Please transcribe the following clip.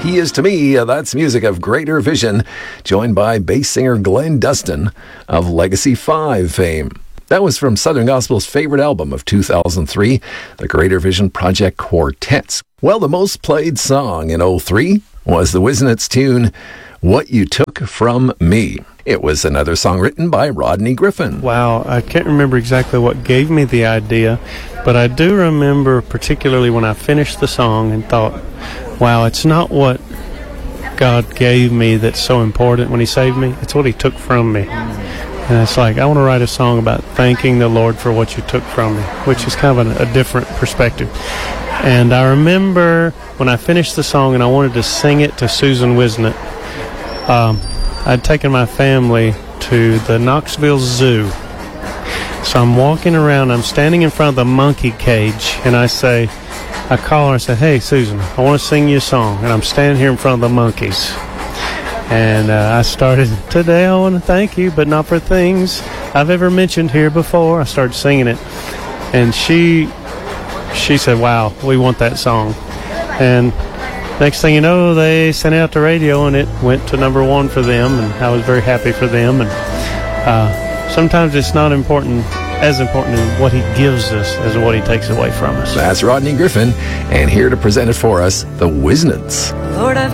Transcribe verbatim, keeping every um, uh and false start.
He Is to Me. Uh, that's music of Greater Vision, joined by bass singer Glenn Dustin of Legacy five fame. That was from Southern Gospel's favorite album of two thousand three, the Greater Vision Project Quartets. Well, the most played song in oh three was the Wisnets tune, What You Took From Me. It was another song written by Rodney Griffin. Wow, I can't remember exactly what gave me the idea, but I do remember particularly when I finished the song and thought, wow, it's not what God gave me that's so important when He saved me, it's what He took from me. And it's like, I want to write a song about thanking the Lord for what you took from me, which is kind of a, a different perspective. And I remember when I finished the song and I wanted to sing it to Susan Wisnet, um, I'd taken my family to the Knoxville Zoo. So I'm walking around, I'm standing in front of the monkey cage, and I say, I call her and say, hey, Susan, I want to sing you a song. And I'm standing here in front of the monkeys. And uh, I started, today I want to thank you, but not for things I've ever mentioned here before. I started singing it. And she she said, wow, we want that song. And next thing you know, they sent it out to radio, and it went to number one for them. And I was very happy for them. And uh, sometimes it's not important, as important as what He gives us as what He takes away from us. That's Rodney Griffin, and here to present it for us, the Wisnets. Lord, I've